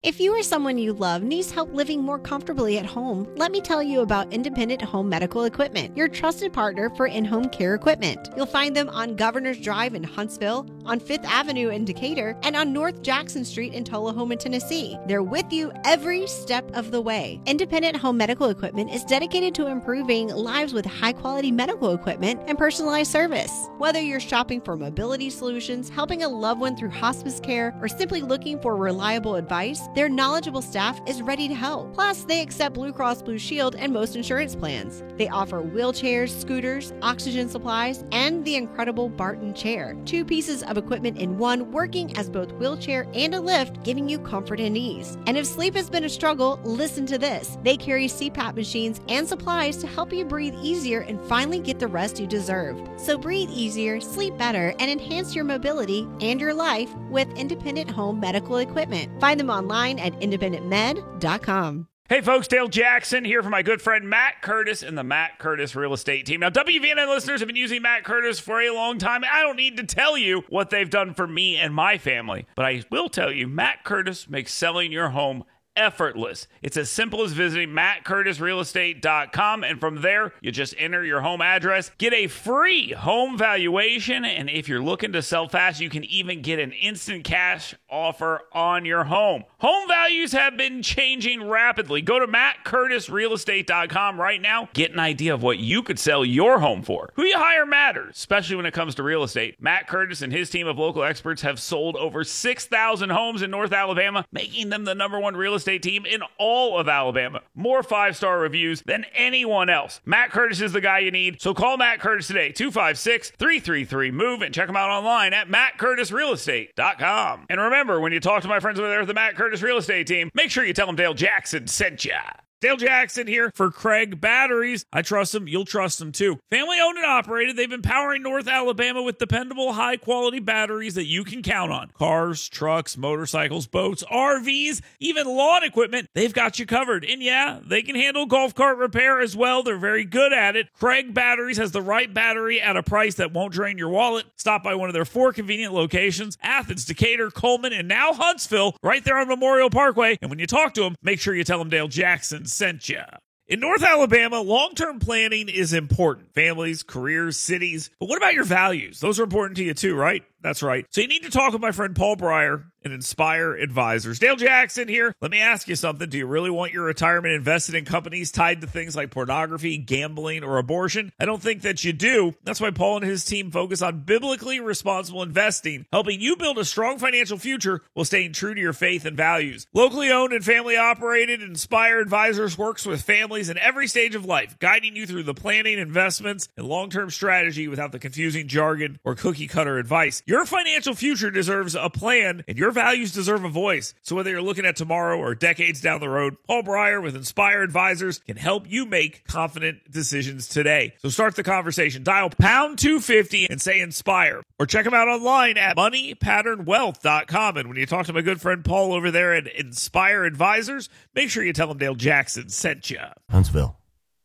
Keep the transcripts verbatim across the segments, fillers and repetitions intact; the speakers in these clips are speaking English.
If you or someone you love needs help living more comfortably at home, let me tell you about Independent Home Medical Equipment, your trusted partner for in-home care equipment. You'll find them on Governor's Drive in Huntsville, on Fifth Avenue in Decatur, and on North Jackson Street in Tullahoma, Tennessee. They're with you every step of the way. Independent Home Medical Equipment is dedicated to improving lives with high-quality medical equipment and personalized service. Whether you're shopping for mobility solutions, helping a loved one through hospice care, or simply looking for reliable advice, their knowledgeable staff is ready to help. Plus, they accept Blue Cross Blue Shield and most insurance plans. They offer wheelchairs, scooters, oxygen supplies, and the incredible Barton chair. Two pieces of equipment in one, working as both wheelchair and a lift, giving you comfort and ease. And if sleep has been a struggle, listen to this. They carry C PAP machines and supplies to help you breathe easier and finally get the rest you deserve. So breathe easier, sleep better, and enhance your mobility and your life with Independent Home Medical Equipment. Find them online at independent med dot com. Hey folks, Dale Jackson here for my good friend Matt Curtis and the Matt Curtis Real Estate Team. Now, W V N N listeners have been using Matt Curtis for a long time. I don't need to tell you what they've done for me and my family, but I will tell you, Matt Curtis makes selling your home effortless. It's as simple as visiting matt curtis real estate dot com, and from there, you just enter your home address, get a free home valuation, and if you're looking to sell fast, you can even get an instant cash offer on your home. Home values have been changing rapidly. Go to matt curtis real estate dot com right now. Get an idea of what you could sell your home for. Who you hire matters, especially when it comes to real estate. Matt Curtis and his team of local experts have sold over six thousand homes in North Alabama, making them the number one real estate team in all of Alabama. More five-star reviews than anyone else. Matt Curtis is the guy you need, so call Matt Curtis today, two five six, three three three, MOVE, and check him out online at matt curtis real estate dot com. And remember, when you talk to my friends over there at the Matt Curtis Real Estate Team, make sure you tell them Dale Jackson sent ya. Dale Jackson here for Craig Batteries. I trust them. You'll trust them too. Family owned and operated. They've been powering North Alabama with dependable, high quality batteries that you can count on. Cars, trucks, motorcycles, boats, R Vs, even lawn equipment. They've got you covered. And yeah, they can handle golf cart repair as well. They're very good at it. Craig Batteries has the right battery at a price that won't drain your wallet. Stop by one of their four convenient locations: Athens, Decatur, Coleman, and now Huntsville, right there on Memorial Parkway. And when you talk to them, make sure you tell them Dale Jackson sent ya. In North Alabama, long-term planning is important. Families, careers, cities. But what about your values? Those are important to you too, right? That's right. So you need to talk with my friend Paul Breyer and Inspire Advisors. Dale Jackson here. Let me ask you something. Do you really want your retirement invested in companies tied to things like pornography, gambling, or abortion? I don't think that you do. That's why Paul and his team focus on biblically responsible investing, helping you build a strong financial future while staying true to your faith and values. Locally owned and family operated, Inspire Advisors works with families in every stage of life, guiding you through the planning, investments, and long-term strategy without the confusing jargon or cookie-cutter advice. Your financial future deserves a plan, and your values deserve a voice. So whether you're looking at tomorrow or decades down the road, Paul Breyer with Inspire Advisors can help you make confident decisions today. So start the conversation. Dial pound two fifty and say Inspire, or check them out online at money pattern wealth dot com. And when you talk to my good friend Paul over there at Inspire Advisors, make sure you tell him Dale Jackson sent you. Huntsville.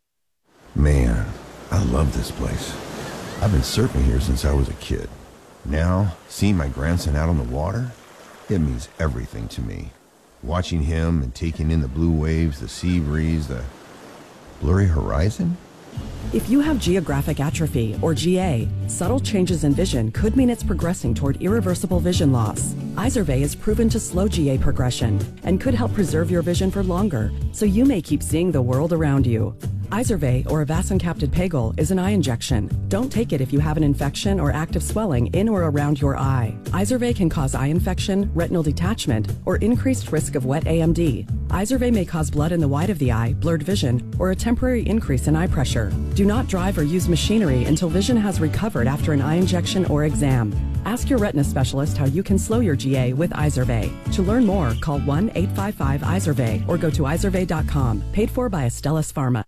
Man, I love this place. I've been surfing here since I was a kid. Now, seeing my grandson out on the water, it means everything to me. Watching him and taking in the blue waves, the sea breeze, the blurry horizon. If you have geographic atrophy, or G A, subtle changes in vision could mean it's progressing toward irreversible vision loss. Izervay is proven to slow G A progression and could help preserve your vision for longer, so you may keep seeing the world around you. Izervay, or avacincaptad pegol, is an eye injection. Don't take it if you have an infection or active swelling in or around your eye. Izervay can cause eye infection, retinal detachment, or increased risk of wet A M D. Izervay may cause blood in the white of the eye, blurred vision, or a temporary increase in eye pressure. Do not drive or use machinery until vision has recovered after an eye injection or exam. Ask your retina specialist how you can slow your G A with Izervay. To learn more, call one eight five five Izervay or go to izervay dot com. Paid for by Astellas Pharma.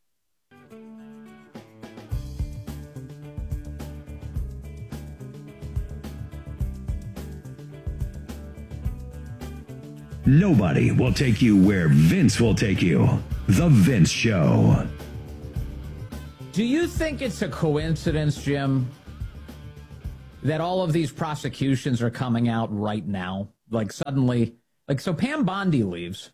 Nobody will take you where Vince will take you. The Vince Show. Do you think it's a coincidence, Jim, that all of these prosecutions are coming out right now? Like suddenly Like, so Pam Bondi leaves.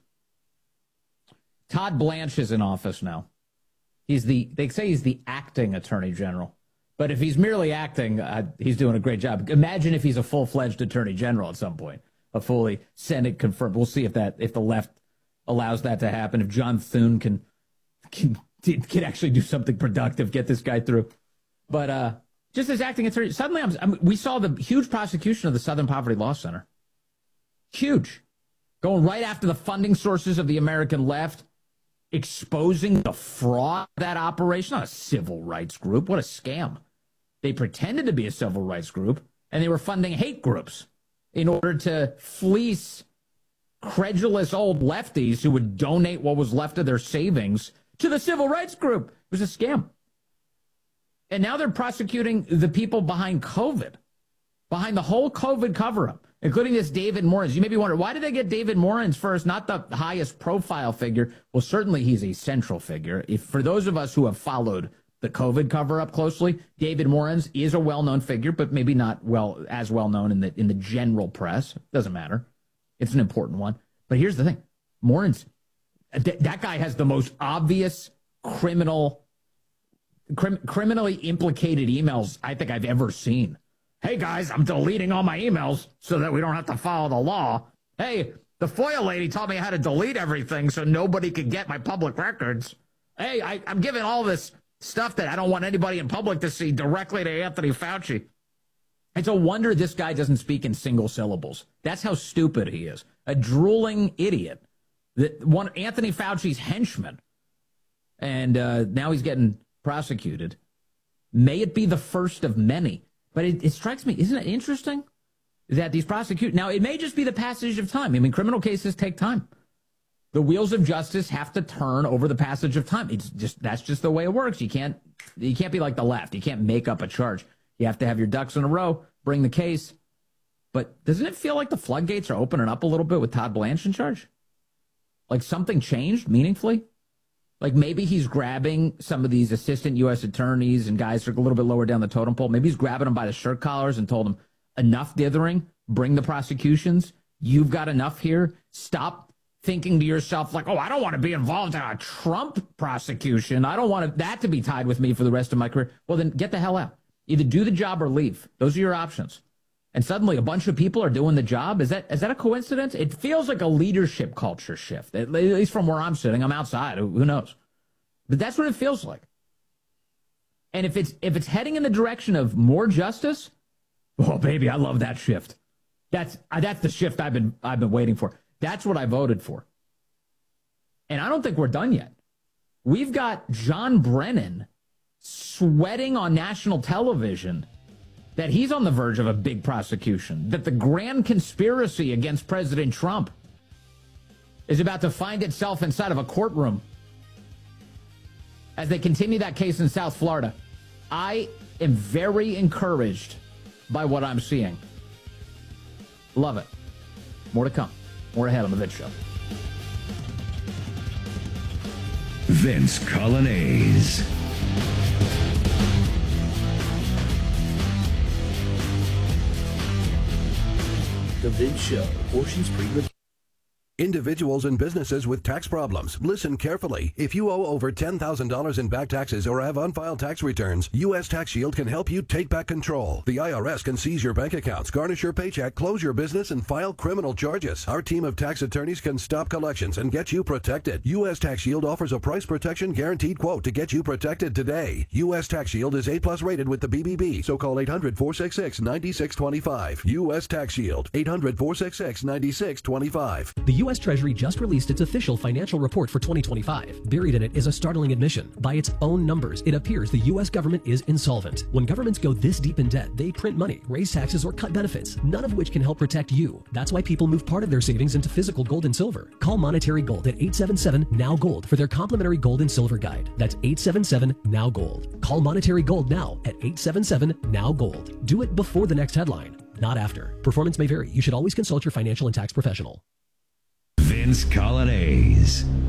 Todd Blanche is in office now. He's the, they say he's the acting attorney general. But if he's merely acting, uh, he's doing a great job. Imagine if he's a full-fledged attorney general at some point, a fully Senate confirmed. We'll see if that, if the left allows that to happen. If John Thune can, can, can actually do something productive, get this guy through. But uh, just as acting attorney, suddenly I'm, I'm, we saw the huge prosecution of the Southern Poverty Law Center. Huge. Going right after the funding sources of the American left, exposing the fraud of that operation. Not a civil rights group. What a scam. They pretended to be a civil rights group, and they were funding hate groups in order to fleece credulous old lefties who would donate what was left of their savings to the civil rights group. It was a scam. And now they're prosecuting the people behind COVID, behind the whole COVID cover-up, including this David Morans. You may be wondering, why did they get David Morans first, not the highest profile figure? Well, certainly he's a central figure. If for those of us who have followed the COVID cover-up closely, David Morans is a well-known figure, but maybe not well as well-known in the in the general press. Doesn't matter. It's an important one. But here's the thing. Morans, th- that guy has the most obvious criminal, crim- criminally implicated emails I think I've ever seen. Hey, guys, I'm deleting all my emails so that we don't have to follow the law. Hey, the FOIA lady taught me how to delete everything so nobody could get my public records. Hey, I, I'm giving all this stuff that I don't want anybody in public to see directly to Anthony Fauci. It's a wonder this guy doesn't speak in single syllables. That's how stupid he is. A drooling idiot. That one, Anthony Fauci's henchman. And uh, now he's getting prosecuted. May it be the first of many. But it, it strikes me, isn't it interesting that these prosecute now, it may just be the passage of time. I mean, criminal cases take time. The wheels of justice have to turn over the passage of time. It's just, that's just the way it works. You can't, you can't be like the left. You can't make up a charge. You have to have your ducks in a row, bring the case. But doesn't it feel like the floodgates are opening up a little bit with Todd Blanche in charge? Like something changed meaningfully? Like maybe he's grabbing some of these assistant U S attorneys and guys who are a little bit lower down the totem pole. Maybe he's grabbing them by the shirt collars and told them, enough dithering, bring the prosecutions. You've got enough here. Stop thinking to yourself like, oh, I don't want to be involved in a Trump prosecution. I don't want that to be tied with me for the rest of my career. Well, then get the hell out. Either do the job or leave. Those are your options. And suddenly a bunch of people are doing the job. Is that is that a coincidence? It feels like a leadership culture shift, at least from where I'm sitting. I'm outside. Who knows? But that's what it feels like. And if it's if it's heading in the direction of more justice, oh, baby, I love that shift. That's that's the shift I've been I've been waiting for. That's what I voted for. And I don't think we're done yet. We've got John Brennan sweating on national television that he's on the verge of a big prosecution, that the grand conspiracy against President Trump is about to find itself inside of a courtroom as they continue that case in South Florida. I am very encouraged by what I'm seeing. Love it. More to come. More ahead on The Vince Show. Vince Colonnese. The Vince Show, Ocean Spring. Individuals and businesses with tax problems, listen carefully. If you owe over ten thousand dollars in back taxes or have unfiled tax returns, U S Tax Shield can help you take back control. The I R S can seize your bank accounts, garnish your paycheck, close your business, and file criminal charges. Our team of tax attorneys can stop collections and get you protected. U S Tax Shield offers a price protection guaranteed quote to get you protected today. U S Tax Shield is A plus rated with the B B B, so call eight hundred, four six six, nine six two five. U S Tax Shield, eight hundred, four six six, nine six two five. The U S Treasury just released its official financial report for twenty twenty-five. Buried in it is a startling admission. By its own numbers, it appears the U S government is insolvent. When governments go this deep in debt, they print money, raise taxes, or cut benefits, none of which can help protect you. That's why people move part of their savings into physical gold and silver. Call Monetary Gold at eight seven seven, N O W, GOLD for their complimentary gold and silver guide. That's eight seven seven, N O W, GOLD. Call Monetary Gold now at eight seven seven, N O W, GOLD. Do it before the next headline, not after. Performance may vary. You should always consult your financial and tax professional. Vince Colonnese.